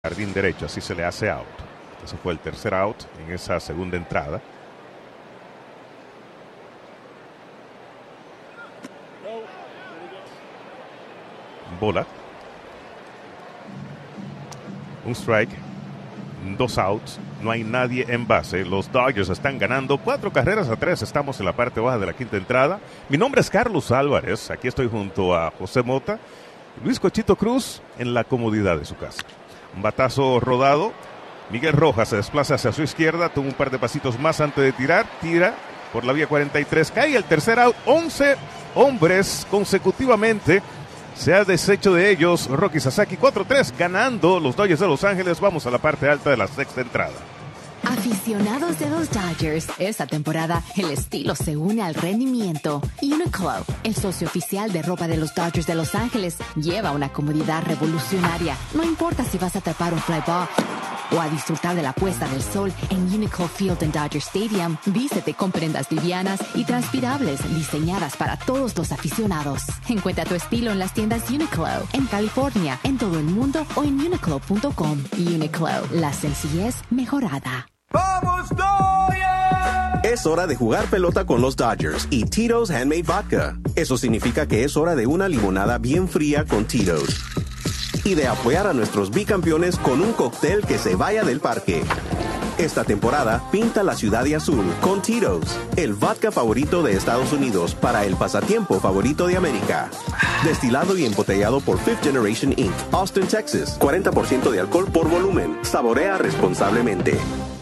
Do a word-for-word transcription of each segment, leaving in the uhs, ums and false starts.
Jardín derecho, así se le hace out. Ese fue el tercer out en esa segunda entrada. Bola. Un strike. Dos outs. No hay nadie en base. Los Dodgers están ganando cuatro carreras a tres. Estamos en la parte baja de la quinta entrada. Mi nombre es Carlos Álvarez. Aquí estoy junto a José Mota. Luis Cochito Cruz en la comodidad de su casa. Un batazo rodado. Miguel Rojas se desplaza hacia su izquierda. Toma un par de pasitos más antes de tirar. Tira por la vía cuarenta y tres. Cae el tercer out. once hombres consecutivamente. Se ha deshecho de ellos Roki Sasaki. cuatro tres ganando los Dodgers de Los Ángeles. Vamos a la parte alta de la sexta entrada. Aficionados de los Dodgers, esta temporada el estilo se une al rendimiento. Uniqlo, el socio oficial de ropa de los Dodgers de Los Ángeles, lleva una comodidad revolucionaria. No importa si vas a atrapar un fly ball o a disfrutar de la puesta del sol en Uniqlo Field en Dodger Stadium, vístete con prendas livianas y transpirables diseñadas para todos los aficionados. Encuentra tu estilo en las tiendas Uniqlo, en California, en todo el mundo o en uniqlo punto com. Uniqlo, la sencillez mejorada. ¡Vamos, Dodgers! Es hora de jugar pelota con los Dodgers y Tito's Handmade Vodka. Eso significa que es hora de una limonada bien fría con Tito's. Y de apoyar a nuestros bicampeones con un cóctel que se vaya del parque. Esta temporada, pinta la ciudad de azul con Tito's, el vodka favorito de Estados Unidos para el pasatiempo favorito de América. Destilado y embotellado por Fifth Generation incorporated, Austin, Texas. cuarenta por ciento de alcohol por volumen. Saborea responsablemente.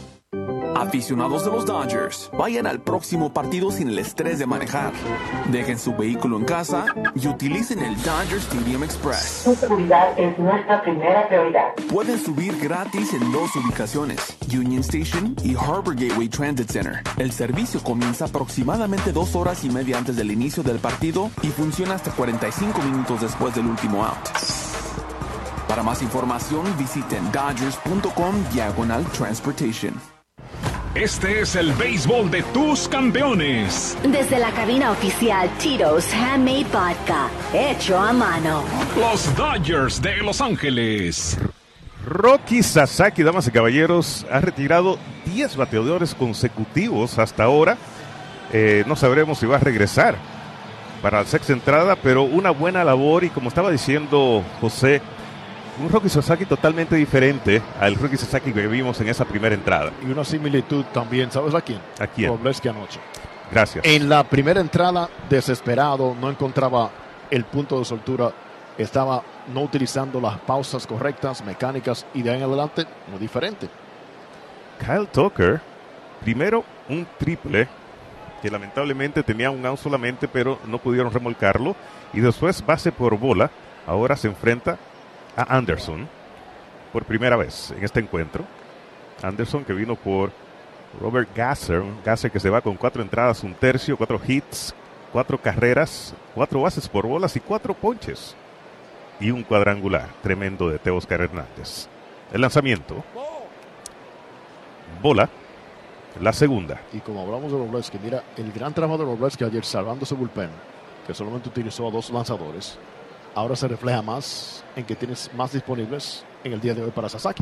Aficionados de los Dodgers, vayan al próximo partido sin el estrés de manejar. Dejen su vehículo en casa y utilicen el Dodger Stadium Express. Su seguridad es nuestra primera prioridad. Pueden subir gratis en dos ubicaciones, Union Station y Harbor Gateway Transit Center. El servicio comienza aproximadamente dos horas y media antes del inicio del partido y funciona hasta cuarenta y cinco minutos después del último out. Para más información, visiten dodgers punto com diagonal transportation. Este es el béisbol de tus campeones. Desde la cabina oficial Tito's Handmade Vodka, hecho a mano. Los Dodgers de Los Ángeles. Roki Sasaki, damas y caballeros, ha retirado diez bateadores consecutivos hasta ahora. Eh, no sabremos si va a regresar para la sexta entrada, pero una buena labor y como estaba diciendo José, un Roki Sasaki totalmente diferente al Roki Sasaki que vimos en esa primera entrada. Y una similitud también, ¿sabes a quién? ¿A quién? Robleski anoche. Gracias. En la primera entrada, desesperado, no encontraba el punto de soltura, estaba no utilizando las pausas correctas, mecánicas, y de ahí en adelante, muy diferente. Kyle Tucker, primero un triple, que lamentablemente tenía un out solamente, pero no pudieron remolcarlo, y después base por bola, ahora se enfrenta a Anderson por primera vez en este encuentro. Anderson que vino por Robert Gasser, un Gasser que se va con cuatro entradas, un tercio, cuatro hits, cuatro carreras, cuatro bases por bolas y cuatro ponches y un cuadrangular tremendo de Teóscar Hernández. El lanzamiento, bola, la segunda. Y como hablamos de Robleski, mira el gran trabajo de Robleski ayer salvando su bullpen, que solamente utilizó a dos lanzadores. Ahora se refleja más en que tienes más disponibles en el día de hoy para Sasaki.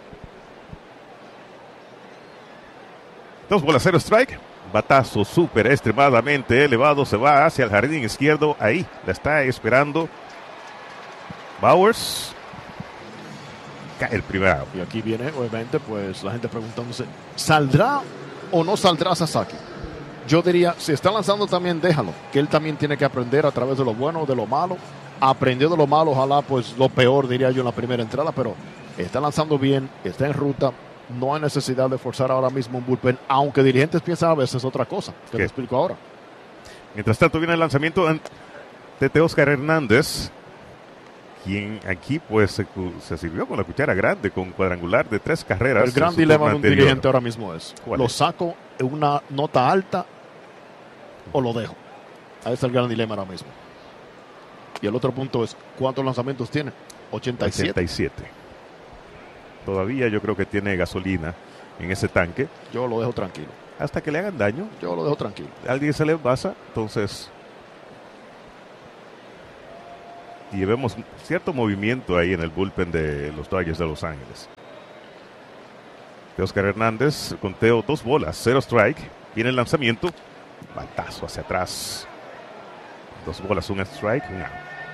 Dos bolas, cero strike. Batazo súper extremadamente elevado. Se va hacia el jardín izquierdo. Ahí la está esperando Bowers. Cae el primer out. Y aquí viene, obviamente, pues la gente preguntándose, ¿saldrá o no saldrá Sasaki? Yo diría, si está lanzando también déjalo, que él también tiene que aprender a través de lo bueno o de lo malo. Aprendió de lo malo, ojalá pues lo peor diría yo en la primera entrada, pero está lanzando bien, está en ruta, no hay necesidad de forzar ahora mismo un bullpen, aunque dirigentes piensan a veces otra cosa, que ¿Qué? te explico ahora. Mientras tanto viene el lanzamiento de Teóscar Hernández, quien aquí pues se, se sirvió con la cuchara grande, con cuadrangular de tres carreras. El gran dilema de un anterior. dirigente ahora mismo es, ¿lo es? saco en una nota alta o lo dejo? Ahí está el gran dilema ahora mismo. Y el otro punto es, ¿cuántos lanzamientos tiene? ochenta y siete. ochenta y siete. Todavía yo creo que tiene gasolina en ese tanque. Yo lo dejo tranquilo. Hasta que le hagan daño. Yo lo dejo tranquilo. Alguien se le envasa, entonces y vemos cierto movimiento ahí en el bullpen de los Dodgers de Los Ángeles. Teóscar Hernández, conteo dos bolas, cero strike. Viene el lanzamiento, batazo hacia atrás. Dos bolas, un strike, un out.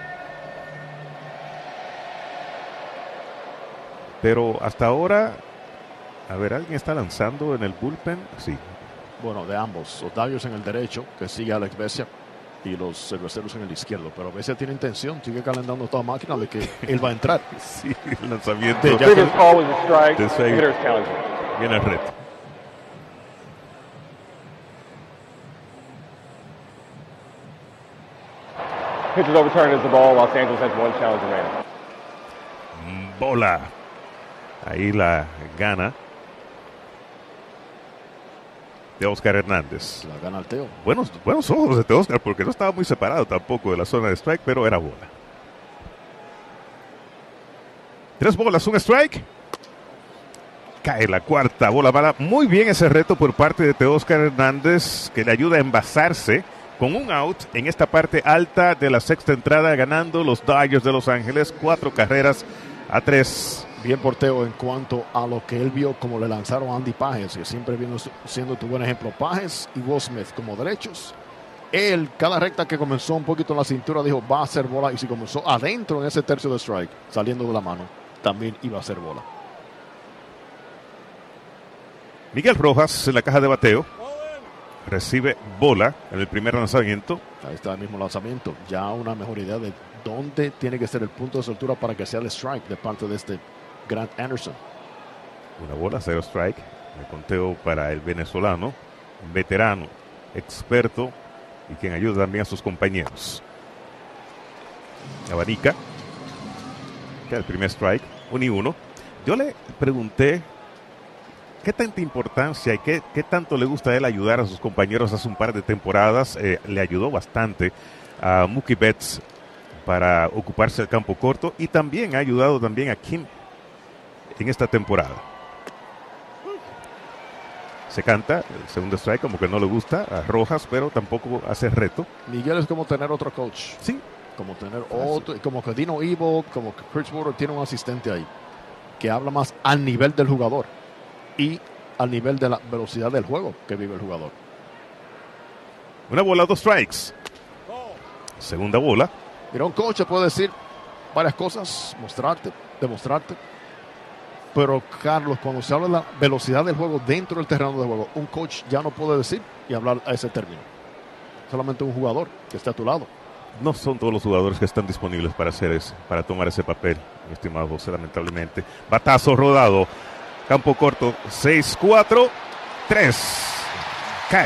Pero hasta ahora, a ver, ¿alguien está lanzando en el bullpen? Sí. Bueno, de ambos. Los Dodgers en el derecho, que sigue Alex Vesia, y los cerveceros en el izquierdo. Pero Vesia tiene intención, sigue calentando toda máquina de que él va a entrar. Sí, el lanzamiento. De De strike. Viene el reto. Pitch is overturned as the ball. Los Angeles has one challenge remaining. Bola. Ahí la gana Teóscar Hernández. La gana el Teo. Buenos, buenos ojos de Teóscar, porque no estaba muy separado tampoco de la zona de strike, pero era bola. Tres bolas, un strike. Cae la cuarta bola mala. Muy bien ese reto por parte de Teóscar Hernández, que le ayuda a envasarse con un out en esta parte alta de la sexta entrada, ganando los Dodgers de Los Ángeles cuatro carreras a tres. Bien por Teo en cuanto a lo que él vio como le lanzaron a Andy Pages, que siempre vino siendo tu buen ejemplo. Pages y Will Smith como derechos. Él, cada recta que comenzó un poquito en la cintura, dijo va a ser bola. Y si comenzó adentro en ese tercio de strike, saliendo de la mano, también iba a ser bola. Miguel Rojas en la caja de bateo. Recibe bola en el primer lanzamiento. Ahí está el mismo lanzamiento. Ya una mejor idea de dónde tiene que ser el punto de soltura para que sea el strike de parte de este Grant Anderson. Una bola, cero strike. El conteo para el venezolano, veterano, experto y quien ayuda también a sus compañeros. Abanica. Queda el primer strike, uno y uno. Yo le pregunté qué tanta importancia y qué, qué tanto le gusta a él ayudar a sus compañeros hace un par de temporadas. Eh, le ayudó bastante a Mookie Betts para ocuparse del campo corto y también ha ayudado también a Kim en esta temporada. Se canta el segundo strike, como que no le gusta a Rojas, pero tampoco hace reto. Miguel es como tener otro coach. Sí. Como tener otro, como que Dino Evo, como que Chris Water tiene un asistente ahí que habla más al nivel del jugador y al nivel de la velocidad del juego que vive el jugador. Una bola, dos strikes. Segunda bola. Mira, un coach puede decir varias cosas, mostrarte, demostrarte. Pero, Carlos, cuando se habla de la velocidad del juego dentro del terreno de juego, un coach ya no puede decir y hablar a ese término. Solamente un jugador que está a tu lado. No son todos los jugadores que están disponibles para hacer eso, para tomar ese papel, mi estimado José, lamentablemente. Batazo rodado. Campo corto, seis cuatro tres. Cae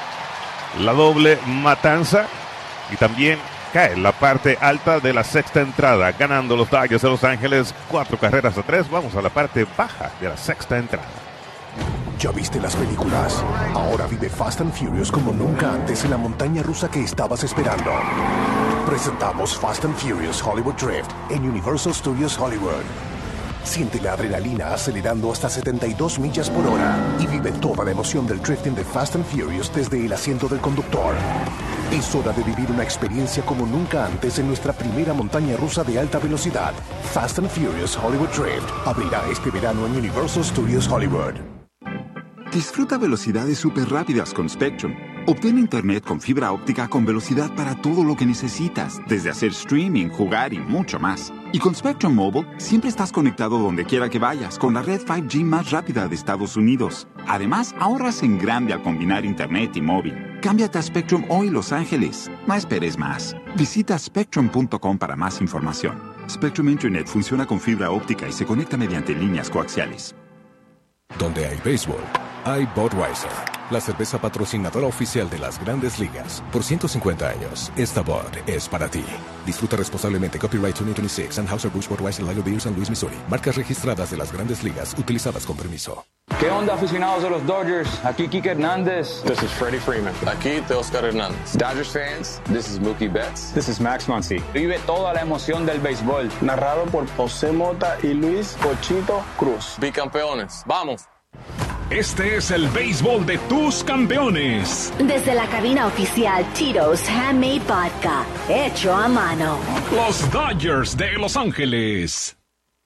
la doble matanza y también cae la parte alta de la sexta entrada, ganando los Dodgers de Los Ángeles cuatro carreras a tres. Vamos a la parte baja de la sexta entrada. ¿Ya viste las películas? Ahora vive Fast and Furious como nunca antes en la montaña rusa que estabas esperando. Presentamos Fast and Furious Hollywood Drift en Universal Studios Hollywood. Siente la adrenalina acelerando hasta setenta y dos millas por hora y vive toda la emoción del drifting de Fast and Furious desde el asiento del conductor. Es hora de vivir una experiencia como nunca antes en nuestra primera montaña rusa de alta velocidad. Fast and Furious Hollywood Drift abrirá este verano en Universal Studios Hollywood. Disfruta velocidades súper rápidas con Spectrum. Obtén internet con fibra óptica con velocidad para todo lo que necesitas, desde hacer streaming, jugar y mucho más. Y con Spectrum Mobile, siempre estás conectado donde quiera que vayas con la red cinco G más rápida de Estados Unidos. Además, ahorras en grande al combinar internet y móvil. Cámbiate a Spectrum hoy, Los Ángeles. No esperes más. Visita spectrum punto com para más información. Spectrum Internet funciona con fibra óptica y se conecta mediante líneas coaxiales. Donde hay béisbol, hay Budweiser, la cerveza patrocinadora oficial de las Grandes Ligas. Por ciento cincuenta años, esta Bud es para ti. Disfruta responsablemente. Copyright veinte veintiséis. Anheuser-Busch Budweiser Lager Beer, San Luis, Missouri. Marcas registradas de las Grandes Ligas, utilizadas con permiso. ¿Qué onda, aficionados de los Dodgers? Aquí Kike Hernández. This is Freddie Freeman. Aquí Teóscar Hernández. Dodgers fans, this is Mookie Betts. This is Max Muncy. Vive toda la emoción del béisbol. Narrado por José Mota y Luis Cochito Cruz. Bicampeones. ¡Vamos! Este es el béisbol de tus campeones. Desde la cabina oficial Tito's Handmade Vodka, hecho a mano. Los Dodgers de Los Ángeles.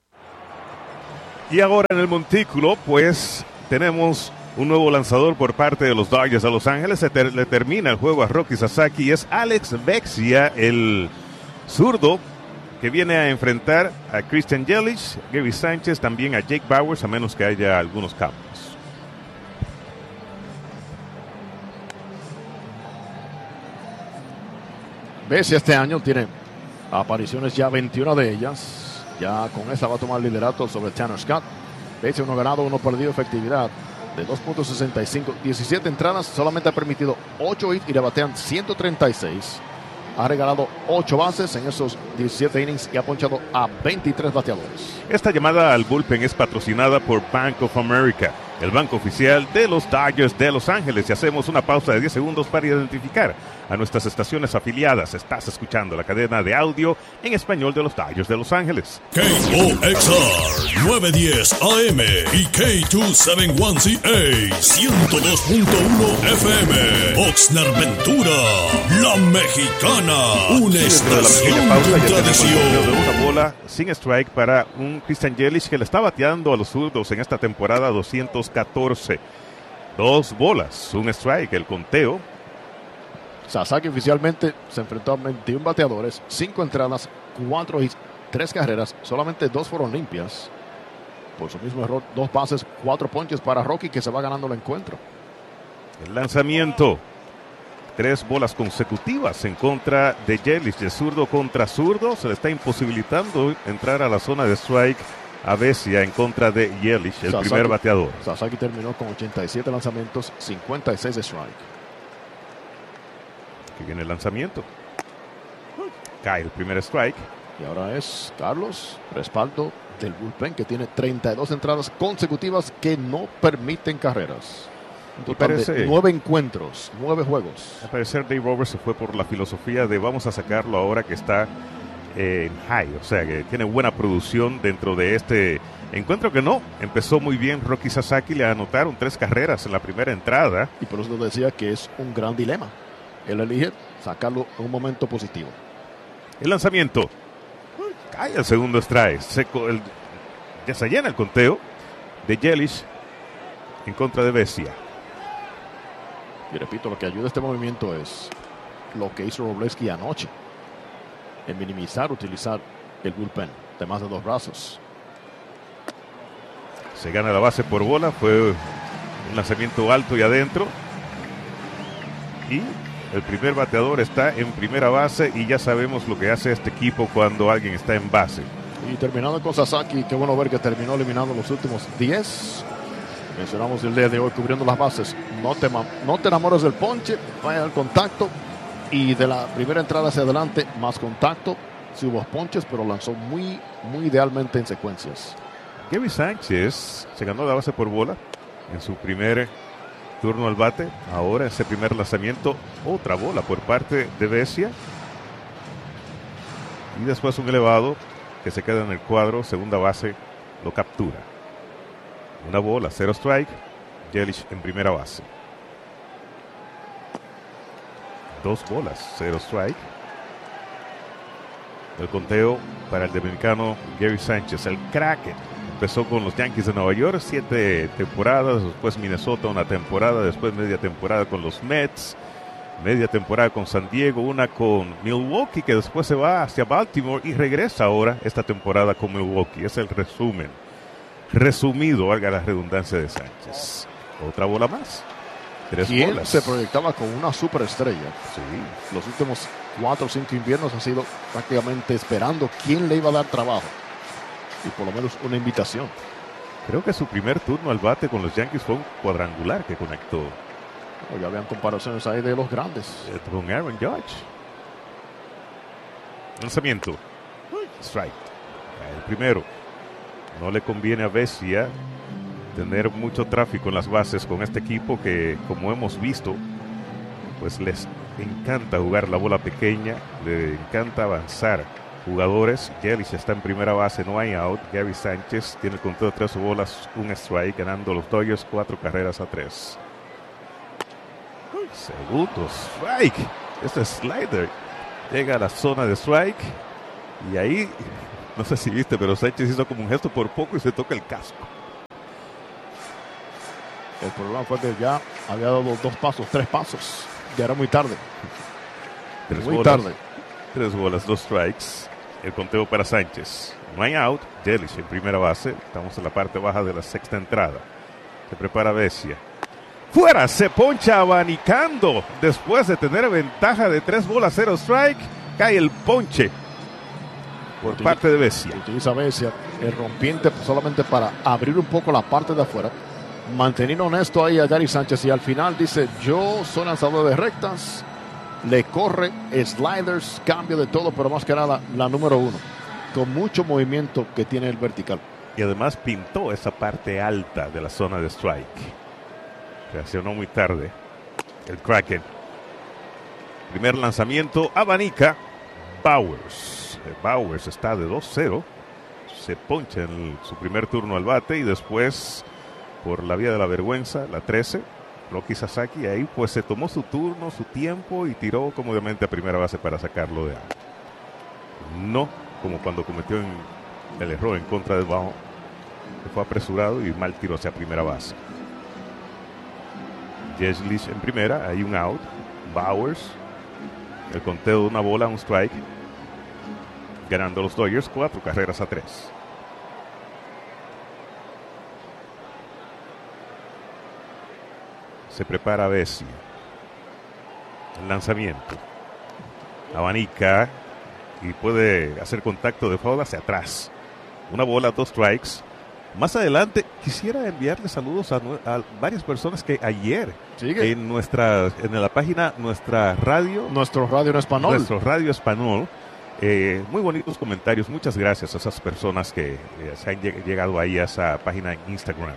Y ahora en el montículo, pues, tenemos un nuevo lanzador por parte de los Dodgers de Los Ángeles. Se ter- le termina el juego a Rocky Sasaki y es Alex Vexia, el zurdo, que viene a enfrentar a Christian Yelich, Gary Sánchez, también a Jake Bauers, a menos que haya algunos cambios. Vexia este año tiene apariciones ya veintiuna de ellas. Ya con esa va a tomar liderato sobre Tanner Scott. Vexia uno ganado, uno perdido, efectividad de dos punto sesenta y cinco. diecisiete entradas, solamente ha permitido ocho hits y le batean ciento treinta y seis. Ha regalado ocho bases en esos diecisiete innings y ha ponchado a veintitrés bateadores. Esta llamada al bullpen es patrocinada por Bank of America, el banco oficial de los Dodgers de Los Ángeles. Y hacemos una pausa de diez segundos para identificar a nuestras estaciones afiliadas. Estás escuchando la cadena de audio en español de los Dodgers de Los Ángeles. K O X R nueve diez A M y K doscientos setenta y uno C A ciento dos punto uno F M. Oxnard Ventura, La Mexicana, una estación de tradición. De una bola sin strike para un Christian Yelich que le está bateando a los zurdos en esta temporada doscientos catorce. Dos bolas, un strike, el conteo. Sasaki oficialmente se enfrentó a veintiún bateadores, cinco entradas, cuatro hits, tres carreras, solamente dos fueron limpias. Por su mismo error, dos bases, cuatro ponches para Rocky, que se va ganando el encuentro. El lanzamiento, tres bolas consecutivas en contra de Yelich, de zurdo contra zurdo. Se le está imposibilitando entrar a la zona de strike a Vexia en contra de Yelich, el Sasaki, primer bateador. Sasaki terminó con ochenta y siete lanzamientos, cincuenta y seis de strike. Aquí viene el lanzamiento. Cae el primer strike. Y ahora es Carlos, respaldo del bullpen, que tiene treinta y dos entradas consecutivas que no permiten carreras. Un total parece, de nueve encuentros, nueve juegos. Al parecer Dave Roberts se fue por la filosofía de vamos a sacarlo ahora que está eh, en high. O sea, que tiene buena producción dentro de este encuentro que no. Empezó muy bien Rocky Sasaki, le anotaron tres carreras en la primera entrada. Y por eso decía que es un gran dilema. Él elige sacarlo en un momento positivo. El lanzamiento. Cae el segundo strike. Seco, el, ya se llena el conteo de Yelich en contra de Vexia. Y repito, lo que ayuda a este movimiento es lo que hizo Wroblewski anoche. En minimizar, utilizar el bullpen de más de dos brazos. Se gana la base por bola. Fue un lanzamiento alto y adentro. Y el primer bateador está en primera base y ya sabemos lo que hace este equipo cuando alguien está en base. Y terminando con Sasaki, qué bueno ver que terminó eliminando los últimos diez. Mencionamos el día de hoy cubriendo las bases. No te, no te enamores del ponche, vaya al contacto. Y de la primera entrada hacia adelante, más contacto. Sí hubo ponches, pero lanzó muy, muy idealmente en secuencias. Gary Sánchez se ganó la base por bola en su primer turno al bate. Ahora ese primer lanzamiento, otra bola por parte de Vexia. Y después un elevado que se queda en el cuadro, segunda base, lo captura. Una bola, cero strike, Yelich en primera base. Dos bolas, cero strike. El conteo para el dominicano Gary Sánchez, el Kraken. Empezó con los Yankees de Nueva York, siete temporadas, después Minnesota una temporada, después media temporada con los Mets, media temporada con San Diego, una con Milwaukee, que después se va hacia Baltimore y regresa ahora esta temporada con Milwaukee. Es el resumen, resumido, valga la redundancia, de Sánchez. Otra bola más. Tres ¿Quién bolas. se proyectaba con una superestrella? Sí. Los últimos cuatro o cinco inviernos ha sido prácticamente esperando quién le iba a dar trabajo. Y por lo menos una invitación. Creo que su primer turno al bate con los Yankees fue un cuadrangular que conectó. Oh, ya habían comparaciones ahí de los grandes. Eh, con Aaron Judge. Lanzamiento. Strike. El primero. No le conviene a Vexia tener mucho tráfico en las bases con este equipo que, como hemos visto, pues les encanta jugar la bola pequeña, le encanta avanzar jugadores. Yelich está en primera base, no hay out. Gary Sánchez tiene el conteo de tres bolas, un strike, ganando los Dodgers cuatro carreras a tres. Segundo strike. Este slider llega a la zona de strike y ahí, no sé si viste, pero Sánchez hizo como un gesto por poco y se toca el casco. El problema fue que ya había dado dos pasos, tres pasos. Ya era muy tarde. Tres muy bolas, tarde. Tres bolas, dos strikes. El conteo para Sánchez. No hay out. Yelich en primera base. Estamos en la parte baja de la sexta entrada. Se prepara Vesia. ¡Fuera! Se poncha abanicando. Después de tener ventaja de tres bolas, cero strike, cae el ponche por Utiliza, parte de Vesia. Utiliza Vesia el rompiente solamente para abrir un poco la parte de afuera. Mantener honesto ahí a Gary Sánchez y al final dice: yo soy lanzador de rectas. Le corre sliders, cambio de todo, pero más que nada la número uno. Con mucho movimiento que tiene el vertical. Y además pintó esa parte alta de la zona de strike. Reaccionó muy tarde el Kraken. Primer lanzamiento, abanica Bauers. Bauers está de dos cero. Se poncha en el, su primer turno al bate y después, por la vía de la vergüenza, la trece, Roki Sasaki, ahí pues se tomó su turno, su tiempo y tiró cómodamente a primera base para sacarlo de out. No como cuando cometió en el error en contra del bajo, que fue apresurado y mal tiró hacia primera base. Yelich en primera, hay un out. Bauers, el conteo de una bola, un strike, ganando los Dodgers cuatro carreras a tres. Se prepara Vesia. El lanzamiento. Abanica y puede hacer contacto de foul hacia atrás. Una bola, dos strikes. Más adelante quisiera enviarle saludos a, a varias personas que ayer ¿Sigue? en nuestra en la página Nuestra Radio. Nuestro Radio en Español. Nuestro Radio Español. Eh, muy bonitos comentarios. Muchas gracias a esas personas que eh, se han lleg- llegado ahí a esa página en Instagram.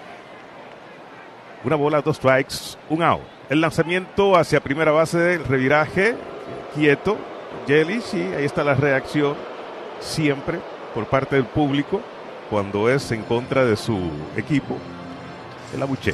Una bola, dos strikes, un out. El lanzamiento hacia primera base, el reviraje, quieto. Yelich, y ahí está la reacción siempre por parte del público cuando es en contra de su equipo. El abucheo.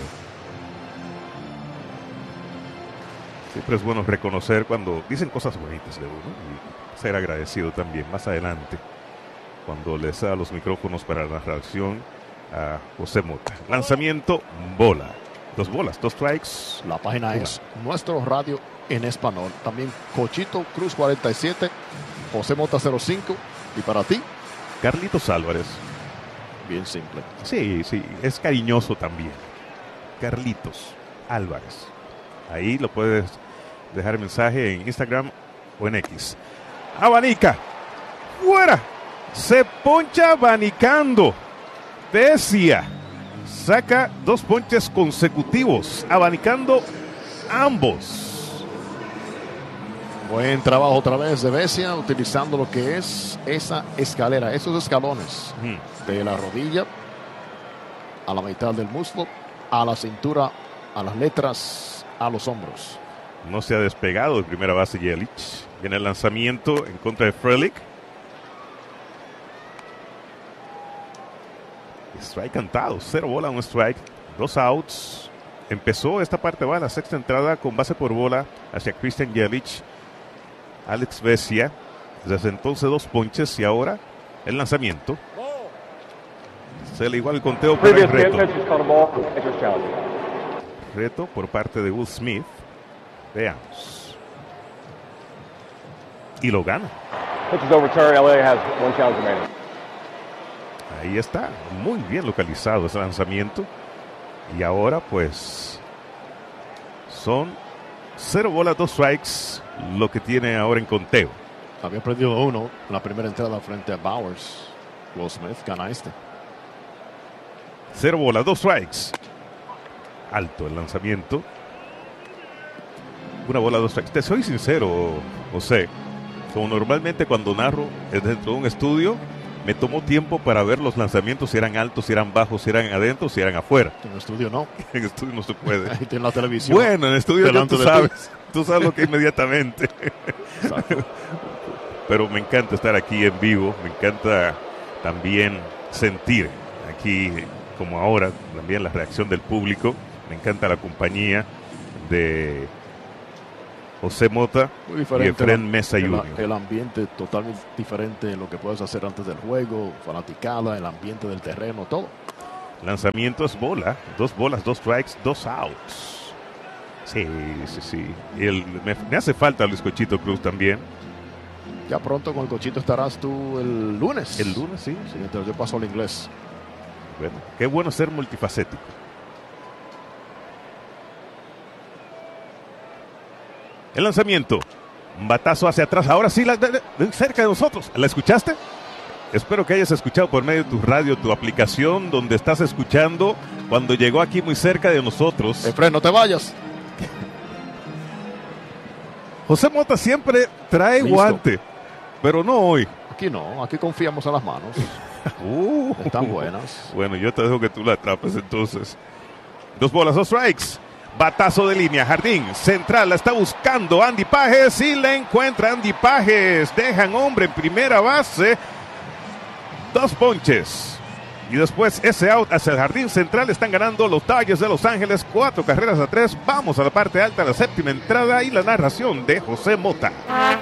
Siempre es bueno reconocer cuando dicen cosas bonitas de uno y ser agradecido también más adelante cuando les da los micrófonos para la reacción a José Mota. Lanzamiento, bola. Dos bolas, dos strikes. La página una. Es Nuestro Radio en Español. También Cochito Cruz cuarenta y siete, José Mota cero cinco. Y para ti, Carlitos Álvarez. Bien simple. Sí, sí, es cariñoso también. Carlitos Álvarez. Ahí lo puedes dejar mensaje en Instagram o en X. Abanica. Fuera. Se poncha abanicando. Vesia. Saca dos ponches consecutivos, abanicando ambos. Buen trabajo otra vez de Vesia, utilizando lo que es esa escalera, esos escalones mm. de la rodilla a la mitad del muslo, a la cintura, a las letras, a los hombros. No se ha despegado de primera base Yelich. Viene el lanzamiento en contra de Frelick. Strike cantado, cero bola, un strike, dos outs. Empezó esta parte baja, la sexta entrada con base por bola hacia Christian Yelich. Alex Vesia, desde entonces dos ponches y ahora el lanzamiento. Se le igual el conteo para el reto. Reto por parte de Will Smith. Veamos. Y lo gana. Ahí está, muy bien localizado ese lanzamiento. Y ahora pues son cero bolas, dos strikes, lo que tiene ahora en conteo. Había perdido uno en la primera entrada frente a Bauers. Will Smith gana este. Cero bolas, dos strikes. Alto el lanzamiento. Una bola, dos strikes. Te soy sincero, José. Como normalmente cuando narro dentro de un estudio, me tomó tiempo para ver los lanzamientos, si eran altos, si eran bajos, si eran adentro, si eran afuera. En el estudio no. En el estudio no se puede. Ahí en la televisión. Bueno, en el estudio ya tú sabes. Tú sabes lo que inmediatamente. pero me encanta estar aquí en vivo, me encanta también sentir aquí, como ahora, también la reacción del público, me encanta la compañía de José Mota y Efren Mesa el, Junior El ambiente totalmente diferente en lo que puedes hacer antes del juego, fanaticada, el ambiente del terreno, todo. Lanzamiento es bola, dos bolas, dos strikes, dos outs. Sí, sí, sí. Y el, me, me hace falta Luis Cochito Cruz también. Ya pronto con el Cochito estarás tú el lunes. El lunes, sí. Sí, mientras yo paso al inglés. Bueno, qué bueno ser multifacético. El lanzamiento. Un batazo hacia atrás. Ahora sí, la, de, de, cerca de nosotros. ¿La escuchaste? Espero que hayas escuchado por medio de tu radio, tu aplicación, donde estás escuchando cuando llegó aquí muy cerca de nosotros. Efren, no te vayas. José Mota siempre trae Listo. Guante, pero no hoy. Aquí no, aquí confiamos en las manos. uh, Están buenas. Bueno, yo te dejo que tú la atrapes entonces. Dos bolas, dos strikes. Batazo de línea, jardín central, la está buscando Andy Pages y la encuentra Andy Pages. Dejan hombre en primera base. Dos ponches. Y después ese out hacia el jardín central. Están ganando los Dodgers de Los Ángeles. Cuatro carreras a tres. Vamos a la parte alta de la séptima entrada y la narración de José Mota.